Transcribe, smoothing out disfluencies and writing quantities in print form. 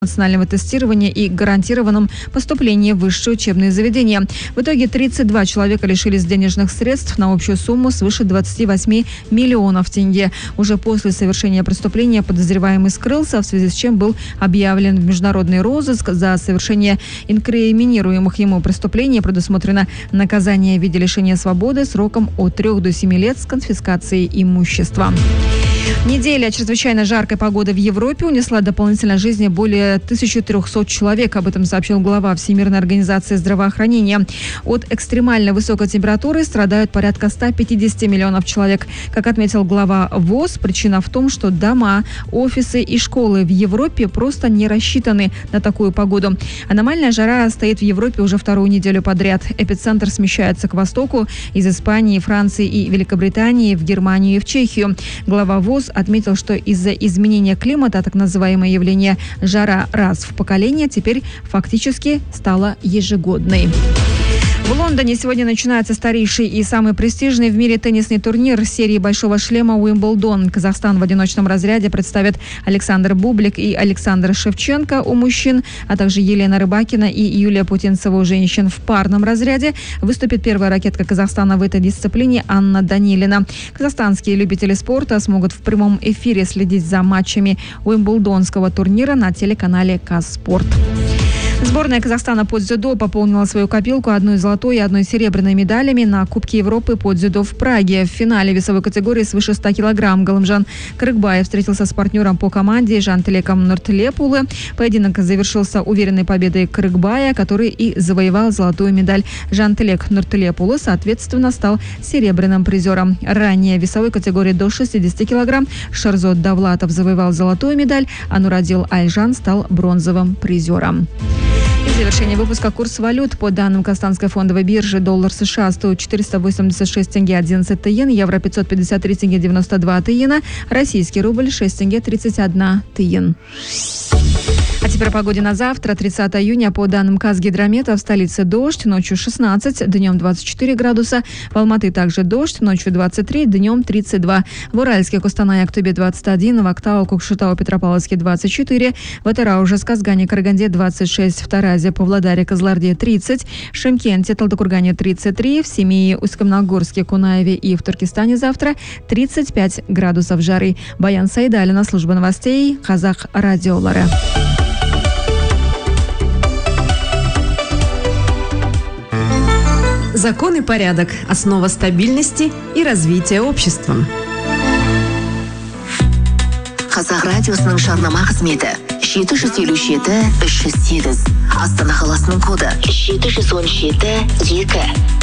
национального тестирования и гарантированном поступлении в высшее учебное заведение. В итоге 32 человека лишились денежных средств на общую сумму свыше 28 миллионов тенге. Уже после совершения преступления подозреваемый скрылся, в связи с чем был объявлен в международный розыск. За совершение инкриминируемых ему преступлений предусмотрено наказание в виде лишения свободы сроком от 3 до 7 лет с конфискацией имущества. Неделя чрезвычайно жаркой погоды в Европе унесла дополнительно жизни более 1300 человек. Об этом сообщил глава Всемирной организации здравоохранения. От экстремально высокой температуры страдают порядка 150 миллионов человек. Как отметил глава ВОЗ, причина в том, что дома, офисы и школы в Европе просто не рассчитаны на такую погоду. Аномальная жара стоит в Европе уже вторую неделю подряд. Эпицентр смещается к востоку из Испании, Франции и Великобритании в Германию и в Чехию. Глава ВОЗ отметил, что из-за изменения климата так называемое явление «жара раз в поколение» теперь фактически стало ежегодной. В Лондоне сегодня начинается старейший и самый престижный в мире теннисный турнир серии «Большого шлема» Уимблдон. Казахстан в одиночном разряде представят Александр Бублик и Александр Шевченко у мужчин, а также Елена Рыбакина и Юлия Путинцева у женщин. В парном разряде выступит первая ракетка Казахстана в этой дисциплине Анна Данилина. Казахстанские любители спорта смогут в прямом эфире следить за матчами Уимблдонского турнира на телеканале Казспорт. Сборная Казахстана по дзюдо пополнила свою копилку одной золотой и одной серебряной медалями на Кубке Европы по дзюдо в Праге. В финале весовой категории свыше 100 килограмм Галымжан Кырыкбаев встретился с партнером по команде Жантелеком Нуртылепулы. Поединок завершился уверенной победой Кырыкбая, который и завоевал золотую медаль. Жантелек Нуртылепулы, соответственно, стал серебряным призером. Ранее в весовой категории до 60 килограмм Шарзот Давлатов завоевал золотую медаль, а Нурадил Айжан стал бронзовым призером. И в завершение выпуска курс валют. По данным Казахстанской фондовой биржи, доллар США стоит 486 тенге 11 тиен, евро 553 тенге 92 тиена, российский рубль 6 тенге 31 тиен. А теперь о погоде на завтра, 30 июня. По данным Казгидромета, в столице дождь, ночью 16, днем 24 градуса. В Алматы также дождь, ночью 23, днем 32. В Уральске, Костанае, Актубе 21, в Актау, Кокшетау, Петропавловске 24, в Атырау, Казгане, Караганде 26, в Таразе, Павлодаре, Козларде 30, в Шымкенте, Талдыкургане 33, в Семее, Усть-Каменогорске, Кунаеве и в Туркестане завтра 35 градусов жары. Баян Сайдалина, служба новостей, Казах радиолары. Закон и порядок – основа стабильности и развития общества. Қазақ радиосының жарнама қызметі 757-308. Астана қаласының коды 717-2.